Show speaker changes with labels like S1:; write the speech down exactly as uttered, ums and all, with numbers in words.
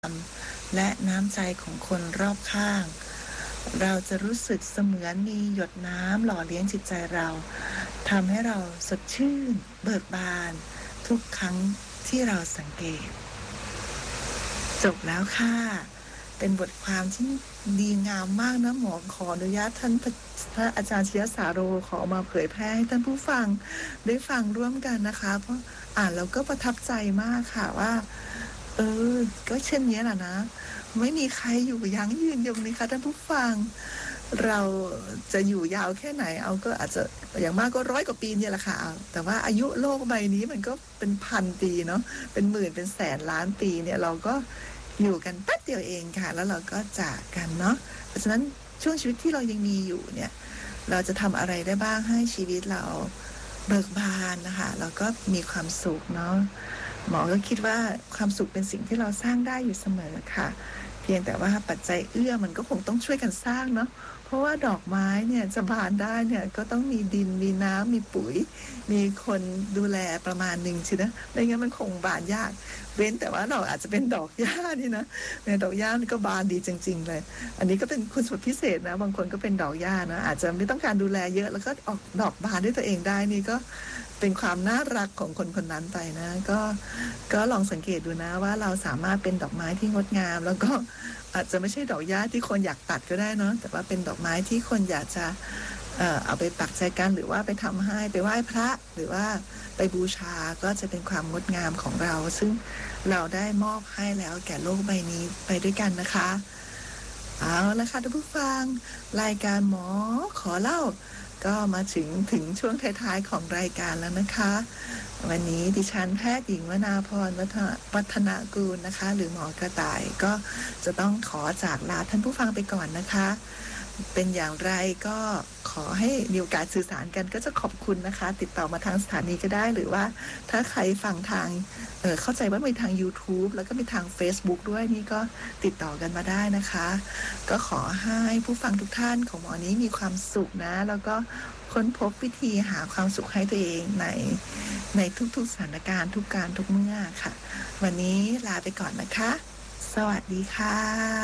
S1: และน้ำใจของคนรอบข้างเราจะรู้สึกเสมือนมีหยดน้ำหล่อเลี้ยงจิตใจเราทำให้เราสดชื่นเบิกบานทุกครั้งที่เราสังเกตจบแล้วค่ะเป็นบทความที่ดีงามมากนะหมอขออนุญาตท่านพระอาจารย์ชยสาโรขอมาเผยแพร่ให้ท่านผู้ฟังได้ฟังร่วมกันนะคะเพราะอ่านแล้วก็ประทับใจมากค่ะว่าเออก็เช่นนี้แหละนะไม่มีใครอยู่ยั้งยืนยงเลยค่ะท่านผู้ฟังเราจะอยู่ยาวแค่ไหนเอาก็อาจจะอย่างมากก็ร้อยกว่าปีเนี่ยแหละค่ะแต่ว่าอายุโลกใบนี้มันก็เป็นพันปีเนาะเป็นหมื่นเป็นแสนล้านปีเนี่ยเราก็อยู่กันแป๊บเดียวเองค่ะแล้วเราก็จากกันเนาะเพราะฉะนั้นช่วงชีวิตที่เรายังมีอยู่เนี่ยเราจะทำอะไรได้บ้างให้ชีวิตเราเบิกบานนะคะแล้วก็มีความสุขเนาะหมอก็คิดว่าความสุขเป็นสิ่งที่เราสร้างได้อยู่เสมอค่ะเพียงแต่ว่าปัจจัยเอื้อมันก็คงต้องช่วยกันสร้างเนาะเพราะว่าดอกไม้เนี่ยจะบานได้เนี่ยก็ต้องมีดินมีน้ำมีปุ๋ยมีคนดูแลประมาณหนึ่งใช่ไหมไม่งั้นมันคงบานยากเว้นแต่ว่าเราอาจจะเป็นดอกหญ้านี่นะเนี่ยดอกหญ้านี่ก็บานดีจริงๆเลยอันนี้ก็เป็นคุณสมบัติพิเศษนะบางคนก็เป็นดอกหญ้านะอาจจะไม่ต้องการดูแลเยอะแล้วก็ออกดอกบานด้วยตัวเองได้นี่ก็เป็นความน่ารักของคนคนนั้นไปนะก็ก็ลองสังเกตดูนะว่าเราสามารถเป็นดอกไม้ที่งดงามแล้วก็อาจจะไม่ใช่ดอกหญ้าที่คนอยากตัดก็ได้เนาะแต่ว่าเป็นดอกไม้ที่คนอยากจะเอ่อเอาไปปักใจกันหรือว่าไปทำให้ไปไหว้พระหรือว่าไปบูชาก็จะเป็นความงดงามของเราซึ่งเราได้มอบให้แล้วแก่โลกใบนี้ไปด้วยกันนะคะเอาละค่ะท่านผู้ฟังรายการหมอขอเล่าก็มาถึงถึงช่วงท้ายๆของรายการแล้วนะคะวันนี้ดิฉันแพทย์หญิงวนาพรวัฒนกูลนะคะหรือหมอกระต่ายก็จะต้องขอจากลาท่านผู้ฟังไปก่อนนะคะเป็นอย่างไรก็ขอให้มีโอกาสสื่อสารกันก็จะขอบคุณนะคะติดต่อมาทางสถานีก็ได้หรือว่าถ้าใครฟังทางเอ่อเข้าใจว่ามีทาง YouTube แล้วก็มีทาง Facebook ด้วยนี่ก็ติดต่อกันมาได้นะคะก็ขอให้ผู้ฟังทุกท่านของหมอนี้มีความสุขนะแล้วก็ค้นพบวิธีหาความสุขให้ตัวเองในในทุกๆสถานการณ์ทุกการทุกเมื่อค่ะวันนี้ลาไปก่อนนะคะสวัสดีค่ะ